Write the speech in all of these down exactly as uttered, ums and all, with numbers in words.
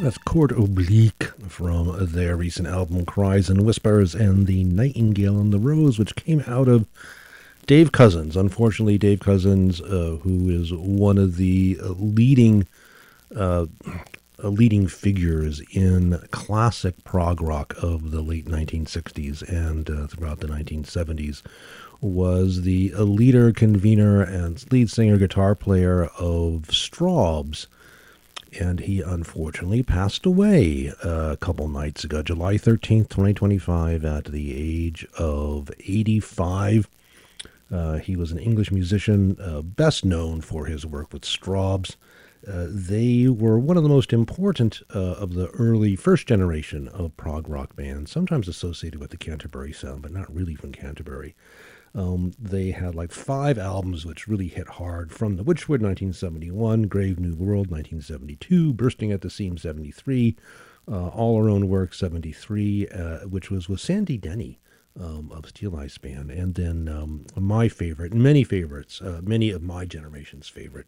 That's Chord Oblique from their recent album Cries and Whispers, and The Nightingale and the Rose, which came out of Dave Cousins. Unfortunately, Dave Cousins, uh, who is one of the leading uh, leading figures in classic prog rock of the late nineteen sixties and uh, throughout the nineteen seventies, was the leader, convener, and lead singer, guitar player of Strawbs. And he unfortunately passed away uh, a couple nights ago, July thirteenth, twenty twenty-five, at the age of eighty-five. Uh, he was an English musician, uh, best known for his work with Strawbs. Uh, they were one of the most important uh, of the early first generation of prog rock bands, sometimes associated with the Canterbury sound, but not really from Canterbury. Um, they had like five albums which really hit hard, from The Witchwood, nineteen seventy-one, Grave New World, nineteen seventy-two, Bursting at the Seams, seventy-three, uh, All Our Own Work, seventy-three, uh, which was with Sandy Denny um, of Steel Eyes Band, and then um, my favorite, many favorites, uh, many of my generation's favorite,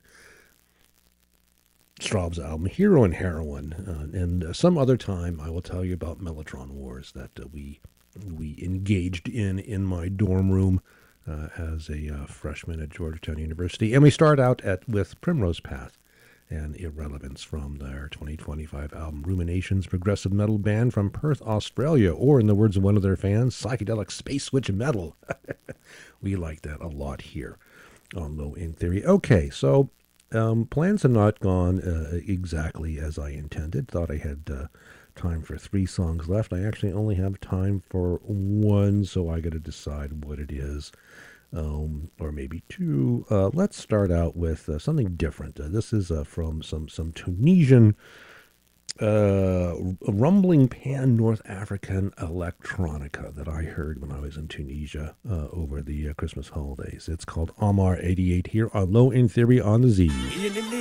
Strawbs album, Hero and Heroine, uh, and uh, some other time I will tell you about Mellotron Wars that uh, we we engaged in in my dorm room uh, as a uh, freshman at Georgetown University. And we start out at with Primrose Path and Irrelevance from their twenty twenty-five album Ruminations, progressive metal band from Perth, Australia, or in the words of one of their fans, psychedelic space switch metal. We like that a lot here on Low End Theory. Okay, so um, plans have not gone uh, exactly as I intended. Thought I had uh, time for three songs left. I actually only have time for one, so I got to decide what it is, um, or maybe two. Uh, let's start out with uh, something different. Uh, this is uh, from some some Tunisian uh, rumbling pan North African electronica that I heard when I was in Tunisia uh, over the uh, Christmas holidays. It's called Omar eighty-eight here on Low End Theory on the Z.